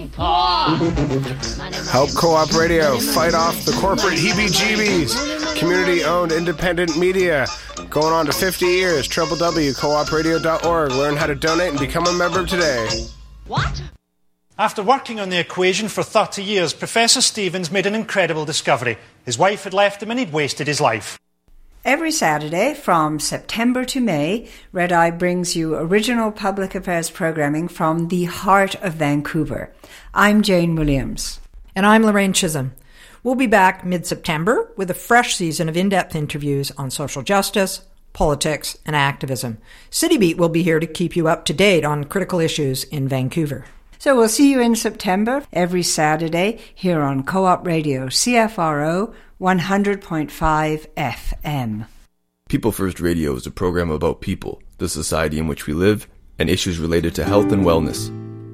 being poor. Help Co-op Radio fight off the corporate heebie-jeebies. Community-owned independent media. Going on to 50 years. www.coopradio.org. Learn how to donate and become a member today. What? After working on the equation for 30 years, Professor Stevens made an incredible discovery. His wife had left him and he'd wasted his life. Every Saturday from September to May, Red Eye brings you original public affairs programming from the heart of Vancouver. I'm Jane Williams. And I'm Lorraine Chisholm. We'll be back mid-September with a fresh season of in-depth interviews on social justice, politics, and activism. City Beat will be here to keep you up to date on critical issues in Vancouver. So we'll see you in September, every Saturday, here on Co-op Radio, CFRO 100.5 FM. People First Radio is a program about people, the society in which we live, and issues related to health and wellness.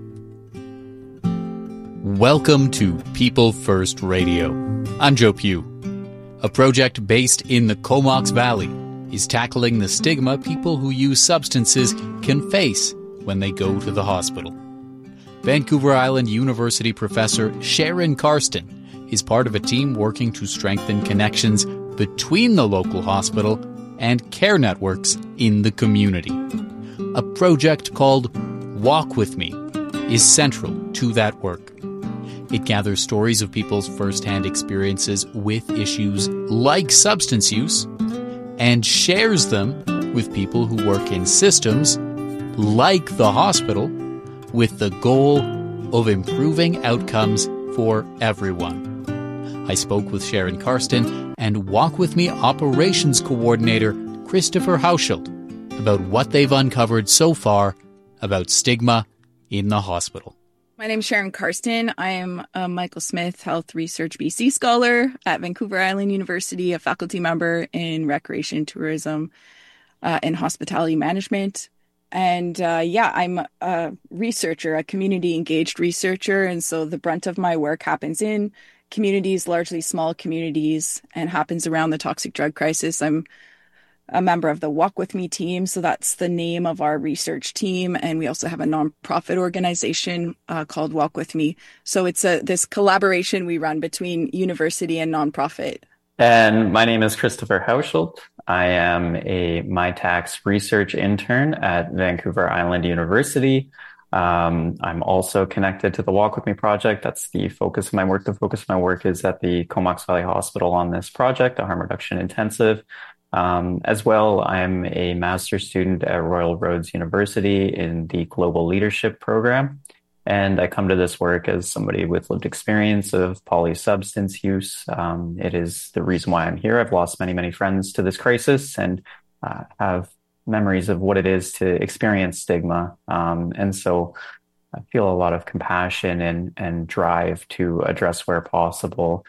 Welcome to People First Radio. I'm Joe Pugh. A project based in the Comox Valley is tackling the stigma people who use substances can face when they go to the hospital. Vancouver Island University professor Sharon Karsten is part of a team working to strengthen connections between the local hospital and care networks in the community. A project called Walk With Me is central to that work. It gathers stories of people's first-hand experiences with issues like substance use and shares them with people who work in systems like the hospital with the goal of improving outcomes for everyone. I spoke with Sharon Karsten and Walk With Me Operations Coordinator Christopher Hauschild about what they've uncovered so far about stigma in the hospital. My name is Sharon Karsten. I am a Michael Smith Health Research BC Scholar at Vancouver Island University, a faculty member in Recreation, Tourism, and Hospitality Management. And I'm a researcher, a community-engaged researcher. And so the brunt of my work happens in communities, largely small communities, and happens around the toxic drug crisis. I'm a member of the Walk With Me team. So that's the name of our research team. And we also have a nonprofit organization called Walk With Me. So it's this collaboration we run between university and nonprofit. And my name is Christopher Hauschild. I am a MyTax research intern at Vancouver Island University. I'm also connected to the Walk With Me project. That's the focus of my work. The focus of my work is at the Comox Valley Hospital on this project, a harm reduction intensive. As well, I'm a master's student at Royal Roads University in the Global Leadership Program. And I come to this work as somebody with lived experience of polysubstance use. It is the reason why I'm here. I've lost many, many friends to this crisis and have memories of what it is to experience stigma. And so I feel a lot of compassion and drive to address where possible,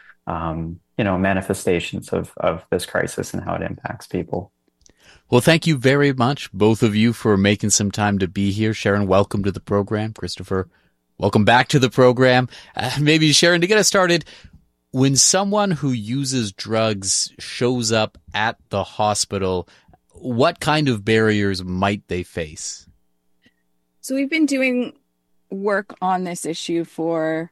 manifestations of this crisis and how it impacts people. Well, thank you very much, both of you, for making some time to be here. Sharon, welcome to the program. Christopher, welcome back to the program. Maybe, Sharon, to get us started, when someone who uses drugs shows up at the hospital, what kind of barriers might they face? So we've been doing work on this issue for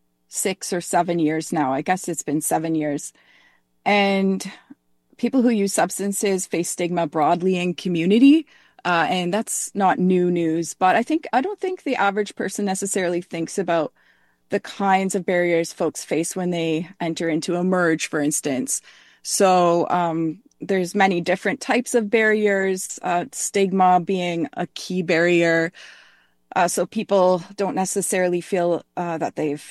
6 or 7 years now. I guess it's been 7 years. And people who use substances face stigma broadly in community. And that's not new news. But I don't think the average person necessarily thinks about the kinds of barriers folks face when they enter into a merge, for instance. So there's many different types of barriers, stigma being a key barrier. So people don't necessarily feel that they've